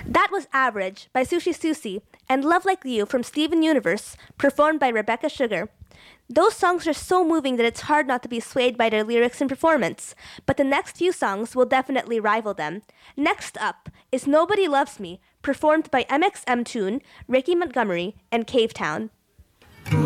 That was Average by Sushi Susie and Love Like You from Steven Universe, performed by Rebecca Sugar. Those songs are so moving that it's hard not to be swayed by their lyrics and performance, but the next few songs will definitely rival them. Next up is Nobody Loves Me, performed by MXM Tune, Ricky Montgomery, and Cavetown.